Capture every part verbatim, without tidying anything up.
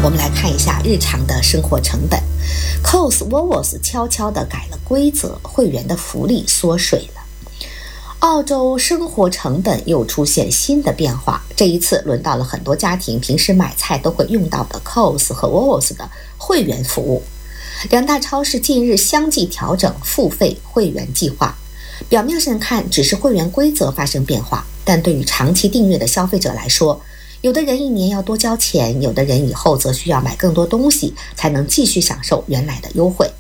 我们来看一下日常的生活成本。 Coles Woolworths 悄悄地改了规则，会员的福利缩水了。澳洲生活成本又出现新的变化，这一次轮到了很多家庭平时买菜都会用到的 Coles 和 Woolworths 的会员服务。两大超市近日相继调整付费会员计划，表面上看只是会员规则发生变化，但对于长期订阅的消费者来说，有的人一年要多交钱，有的人以后则需要买更多东西才能继续享受原来的优惠。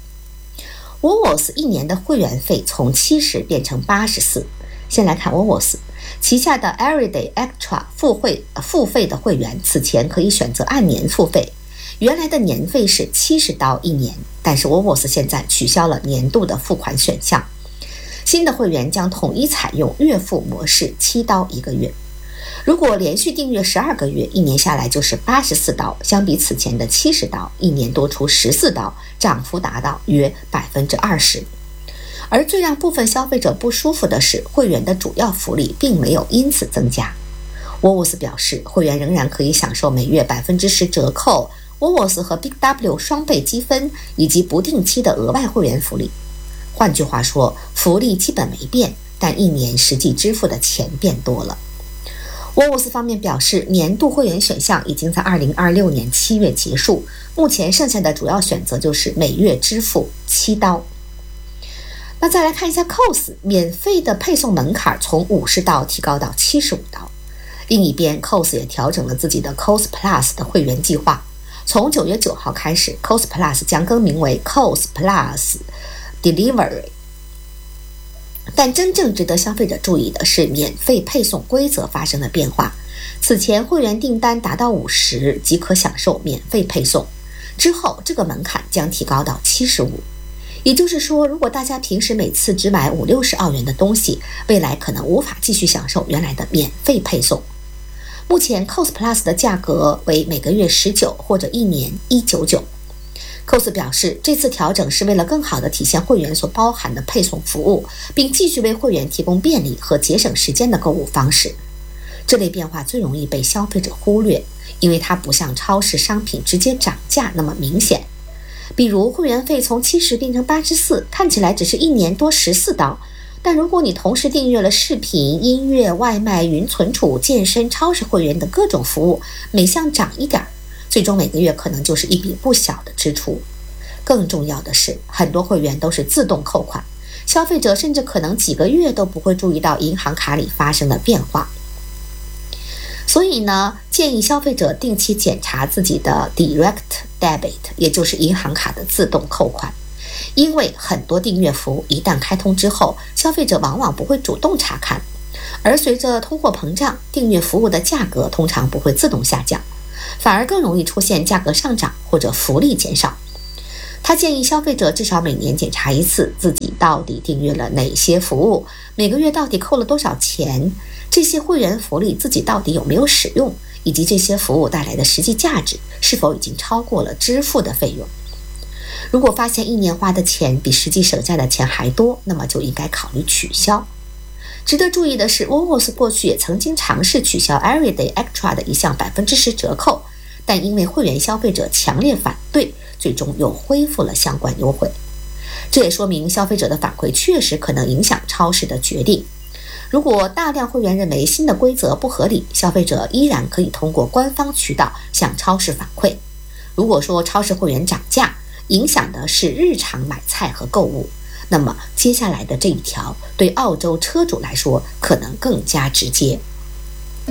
Woolworths 一年的会员费从七十变成八十四。先来看 Woolworths 旗下的 Everyday Extra 付费付费的会员，此前可以选择按年付费，原来的年费是七十刀一年，但是 Woolworths 现在取消了年度的付款选项，新的会员将统一采用月付模式，七刀一个月。如果连续订阅十二个月，一年下来就是八十四刀，相比此前的七十刀，一年多出十四刀，涨幅达到约 百分之二十。而最让部分消费者不舒服的是，会员的主要福利并没有因此增加。Woolworths 表示，会员仍然可以享受每月 百分之十 折扣， Woolworths 和 Big W 双倍积分，以及不定期的额外会员福利。换句话说，福利基本没变，但一年实际支付的钱变多了。Woolworths 方面表示，年度会员选项已经在二零二六年七月结束，目前剩下的主要选择就是每月支付七刀。那再来看一下 Coles 免费的配送门槛从五十刀提高到七十五刀。另一边 Coles 也调整了自己的 Coles Plus 的会员计划，从九月九号开始 Coles Plus 将更名为 Coles Plus Delivery。但真正值得消费者注意的是免费配送规则发生了变化。此前会员订单达到五十即可享受免费配送，之后这个门槛将提高到七十五。也就是说，如果大家平时每次只买五六十澳元的东西，未来可能无法继续享受原来的免费配送。目前 Coles Plus 的价格为每个月十九或者一年一百九十九。Coles 表示，这次调整是为了更好地体现会员所包含的配送服务，并继续为会员提供便利和节省时间的购物方式。这类变化最容易被消费者忽略，因为它不像超市商品直接涨价那么明显。比如会员费从七十变成八十四，看起来只是一年多十四刀，但如果你同时订阅了视频、音乐、外卖、云存储、健身、超市会员的各种服务，每项涨一点，最终每个月可能就是一笔不小的支出。更重要的是，很多会员都是自动扣款，消费者甚至可能几个月都不会注意到银行卡里发生的变化。所以呢，建议消费者定期检查自己的 Direct Debit， 也就是银行卡的自动扣款。因为很多订阅服务一旦开通之后，消费者往往不会主动查看，而随着通货膨胀，订阅服务的价格通常不会自动下降，反而更容易出现价格上涨或者福利减少。他建议消费者至少每年检查一次自己到底订阅了哪些服务，每个月到底扣了多少钱，这些会员福利自己到底有没有使用，以及这些服务带来的实际价值是否已经超过了支付的费用。如果发现一年花的钱比实际省下的钱还多，那么就应该考虑取消。值得注意的是， Woolworths 过去也曾经尝试取消 Everyday Extra 的一项 百分之十 折扣，但因为会员消费者强烈反对，最终又恢复了相关优惠。这也说明消费者的反馈确实可能影响超市的决定。如果大量会员认为新的规则不合理，消费者依然可以通过官方渠道向超市反馈。如果说超市会员涨价影响的是日常买菜和购物，那么接下来的这一条对澳洲车主来说可能更加直接。